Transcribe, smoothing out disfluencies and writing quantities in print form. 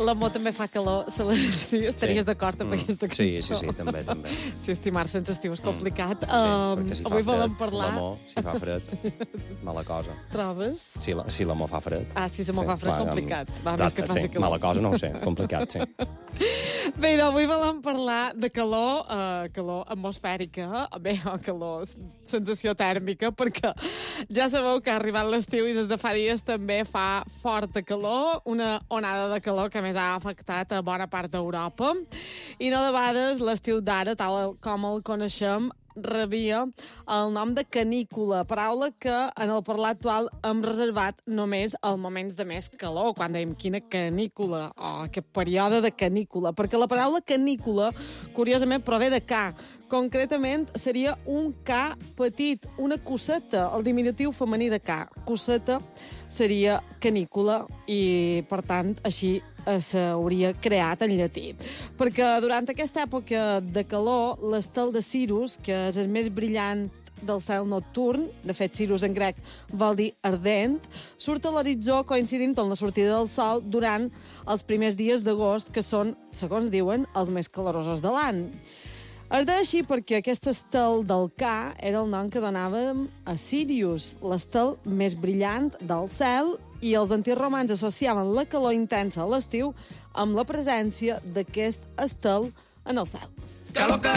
L'amor també fa calor. Estaries d'acord amb aquesta cançó? Sí, també. Sí, estimar-se sense estiu és complicat. Perquè si fa avui fred, volem parlar... l'amor, si fa fred, mala cosa. Trobes? Si l'amor fa fred. Si l'amor fa fred, complicat. Va, més que faci calor. Mala cosa, no ho sé, complicat, sí. Bé, avui volem parlar de calor, calor atmosfèrica, calor, sensació tèrmica, perquè ja sabeu que ha arribat l'estiu i des de fa dies també fa forta calor, una onada de calor que més ha afectat a bona part d'Europa. I no debades l'estiu d'ara, tal com el coneixem, rebia el nom de canícula, paraula que en el parlar actual hem reservat només als moments de més calor, quan dèiem quina canícula, o aquest període de canícula, perquè la paraula canícula, curiosament, prové de ca. Concretament, seria un ca petit, una coseta, el diminutiu femení de ca. Coseta seria canícula i, per tant, així s'hauria creat en llatí. Perquè durant aquesta època de calor, l'estel de Cirus, que és el més brillant del cel nocturn, de fet, Cirus en grec vol dir ardent, surt a l'horitzó coincidint amb la sortida del sol durant els primers dies d'agost, que són, segons diuen, els més calorosos de l'any. Es deia així perquè aquest estel del Ca era el nom que donàvem a Sirius, l'estel més brillant del cel, i els antics romans associaven la calor intensa a l'estiu amb la presència d'aquest estel en el cel.